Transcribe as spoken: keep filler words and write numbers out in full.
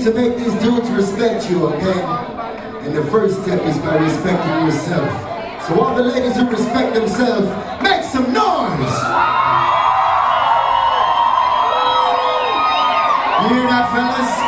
need to make these dudes respect you, okay? And the first step is by respecting yourself. So all the ladies who respect themselves, make some noise! You hear that, fellas?